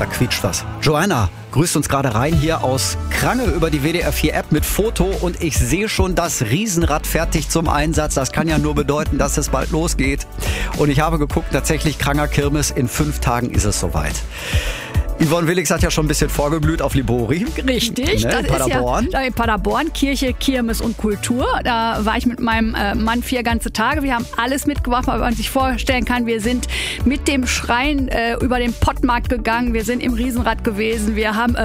Da quietscht was. Joanna grüßt uns gerade rein hier aus Krange über die WDR 4 App mit Foto und ich sehe schon das Riesenrad fertig zum Einsatz. Das kann ja nur bedeuten, dass es bald losgeht. Und ich habe geguckt, tatsächlich Kranger Kirmes, in 5 Tagen ist es soweit. Yvonne Willix hat ja schon ein bisschen vorgeglüht auf Libori. Richtig, ne, das in Paderborn. ist ja in Paderborn, Kirche, Kirmes und Kultur. Da war ich mit meinem Mann 4 ganze Tage. Wir haben alles mitgebracht, was man sich vorstellen kann. Wir sind mit dem Schrein über den Pottmarkt gegangen. Wir sind im Riesenrad gewesen. Wir haben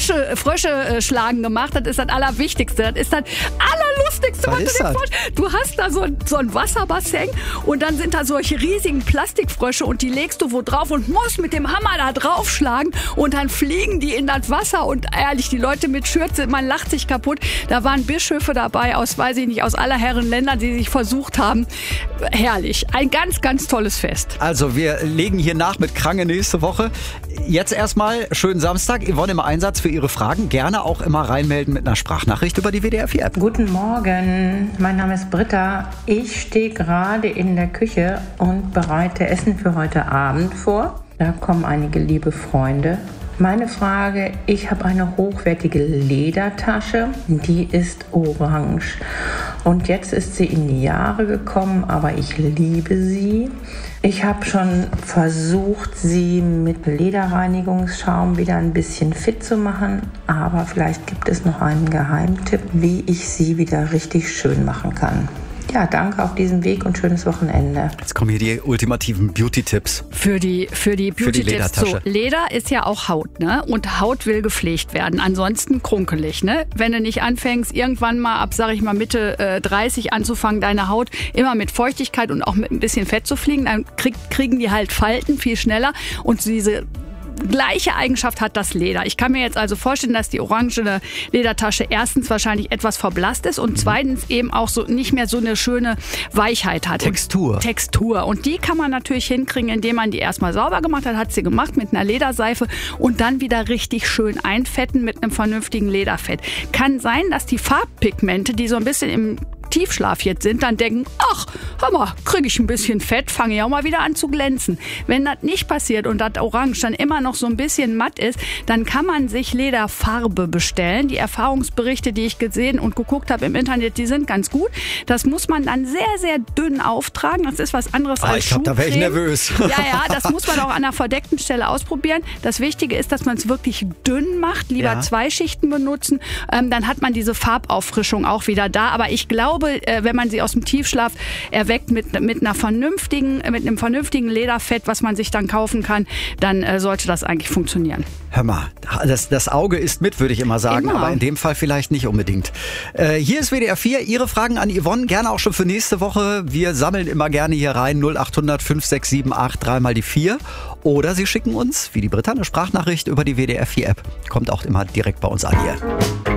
Frösche schlagen gemacht. Das ist das Allerwichtigste. Das ist das Allerlustigste, was du dir vorstellst. Du hast da so ein Wasserbassin und dann sind da solche riesigen Plastikfrösche und die legst du wo drauf und musst mit dem Hammer da draufschlagen. Und dann fliegen die in das Wasser und ehrlich, die Leute mit Schürze, man lacht sich kaputt. Da waren Bischöfe dabei aus, weiß ich nicht, aus aller Herren Ländern, die sich versucht haben. Herrlich. Ein ganz, ganz tolles Fest. Also wir legen hier nach mit Krange nächste Woche. Jetzt erstmal schönen Samstag. Yvonne im Einsatz für Ihre Fragen. Gerne auch immer reinmelden mit einer Sprachnachricht über die WDR 4 App. Guten Morgen, mein Name ist Britta. Ich stehe gerade in der Küche und bereite Essen für heute Abend vor. Da kommen einige liebe Freunde. Meine Frage, ich habe eine hochwertige Ledertasche, die ist orange. Und jetzt ist sie in die Jahre gekommen, aber ich liebe sie. Ich habe schon versucht, sie mit Lederreinigungsschaum wieder ein bisschen fit zu machen, aber vielleicht gibt es noch einen Geheimtipp, wie ich sie wieder richtig schön machen kann. Ja, danke auf diesem Weg und schönes Wochenende. Jetzt kommen hier die ultimativen Beauty-Tipps. Für die Beauty-Tipps. So, Leder ist ja auch Haut, ne? Und Haut will gepflegt werden. Ansonsten krunkelig, ne? Wenn du nicht anfängst, irgendwann mal ab, sag ich mal, Mitte 30 anzufangen, deine Haut immer mit Feuchtigkeit und auch mit ein bisschen Fett zu pflegen, dann kriegen die halt Falten viel schneller und diese gleiche Eigenschaft hat das Leder. Ich kann mir jetzt also vorstellen, dass die orangene Ledertasche erstens wahrscheinlich etwas verblasst ist und zweitens eben auch so nicht mehr so eine schöne Weichheit hat. Textur. Und die kann man natürlich hinkriegen, indem man die erstmal sauber gemacht hat sie gemacht mit einer Lederseife und dann wieder richtig schön einfetten mit einem vernünftigen Lederfett. Kann sein, dass die Farbpigmente, die so ein bisschen im Tiefschlaf jetzt sind, dann denken, ach, hör mal, kriege ich ein bisschen Fett, fange ich auch mal wieder an zu glänzen. Wenn das nicht passiert und das Orange dann immer noch so ein bisschen matt ist, dann kann man sich Lederfarbe bestellen. Die Erfahrungsberichte, die ich gesehen und geguckt habe im Internet, die sind ganz gut. Das muss man dann sehr, sehr dünn auftragen. Das ist was anderes als Schuhcreme. Da wäre ich nervös. Ja, das muss man auch an einer verdeckten Stelle ausprobieren. Das Wichtige ist, dass man es wirklich dünn macht, lieber 2 Schichten benutzen. Dann hat man diese Farbauffrischung auch wieder da. Aber ich glaube, wenn man sie aus dem Tiefschlaf erweckt mit einem vernünftigen Lederfett, was man sich dann kaufen kann, dann sollte das eigentlich funktionieren. Hör mal, das Auge ist mit, würde ich immer sagen, aber in dem Fall vielleicht nicht unbedingt. Hier ist WDR 4, Ihre Fragen an Yvonne, gerne auch schon für nächste Woche. Wir sammeln immer gerne hier rein, 0800 5678 3 mal die 4. Oder Sie schicken uns, wie die Britta, eine Sprachnachricht über die WDR 4 App. Kommt auch immer direkt bei uns an hier.